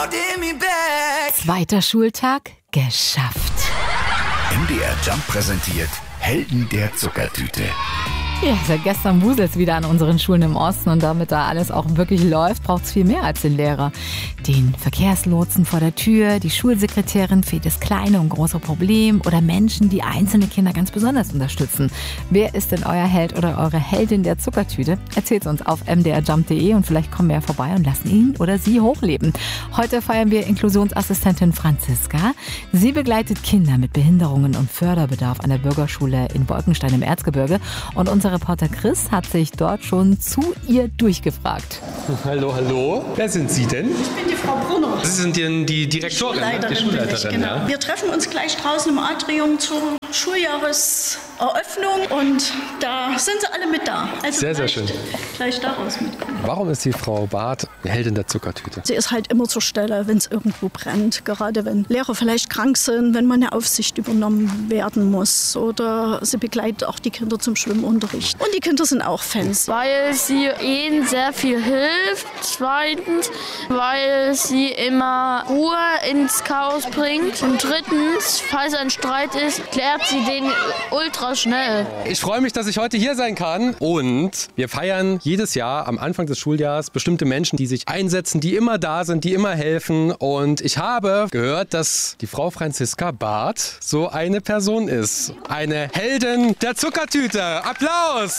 Zweiter Schultag geschafft. MDR Jump präsentiert Helden der Zuckertüte. Ja, seit gestern wuselt es wieder an unseren Schulen im Osten und damit da alles auch wirklich läuft, braucht es viel mehr als den Lehrer. Den Verkehrslotsen vor der Tür, die Schulsekretärin für das kleine und große Problem oder Menschen, die einzelne Kinder ganz besonders unterstützen. Wer ist denn euer Held oder eure Heldin der Zuckertüte? Erzählt uns auf mdrjump.de und vielleicht kommen wir ja vorbei und lassen ihn oder sie hochleben. Heute feiern wir Inklusionsassistentin Franziska. Sie begleitet Kinder mit Behinderungen und Förderbedarf an der Bürgerschule in Bolkenstein im Erzgebirge und unser Reporter Chris hat sich dort schon zu ihr durchgefragt. Hallo, hallo. Wer sind Sie denn? Ich bin die Frau Brunner. Sie sind die Direktorin, die Schulleiterin. Genau. Ja? Wir treffen uns gleich draußen im Atrium zur Schuljahreseröffnung und da sind sie alle mit da. Also sehr schön. Gleich daraus mitkommen. Warum ist die Frau Barth Heldin der Zuckertüte? Sie ist halt immer zur Stelle, wenn es irgendwo brennt. Gerade wenn Lehrer vielleicht krank sind, wenn mal eine Aufsicht übernommen werden muss. Oder sie begleitet auch die Kinder zum Schwimmunterricht. Und die Kinder sind auch Fans. Weil sie ihnen sehr viel hilft. Zweitens, weil sie immer Ruhe ins Chaos bringt. Und drittens, falls ein Streit ist, klärt sie den ultra schnell. Ich freue mich, dass ich heute hier sein kann. Und wir feiern jedes Jahr am Anfang des Schuljahres bestimmte Menschen, die sich einsetzen, die immer da sind, die immer helfen. Und ich habe gehört, dass die Frau Franziska Barth so eine Person ist. Eine Heldin der Zuckertüte. Applaus!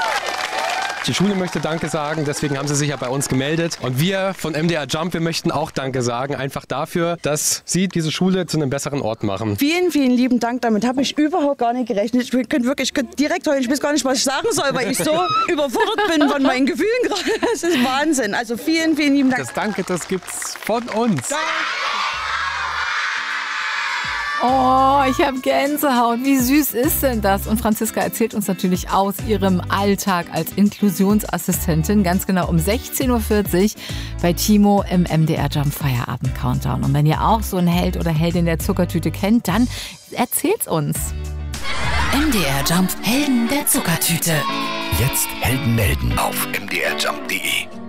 Die Schule möchte Danke sagen, deswegen haben sie sich ja bei uns gemeldet. Und wir von MDR Jump, wir möchten auch Danke sagen, einfach dafür, dass sie diese Schule zu einem besseren Ort machen. Vielen, vielen lieben Dank, damit habe ich überhaupt gar nicht gerechnet. Ich könnte direkt heulen, ich weiß gar nicht, was ich sagen soll, weil ich so überfordert bin von meinen Gefühlen gerade. Das ist Wahnsinn. Also vielen, vielen lieben Dank. Das Danke, das gibt's von uns. Oh, ich habe Gänsehaut. Wie süß ist denn das? Und Franziska erzählt uns natürlich aus ihrem Alltag als Inklusionsassistentin, ganz genau um 16.40 Uhr bei Timo im MDR Jump Feierabend Countdown. Und wenn ihr auch so einen Held oder Heldin der Zuckertüte kennt, dann erzählt's uns. MDR Jump Helden der Zuckertüte. Jetzt Helden melden auf mdrjump.de.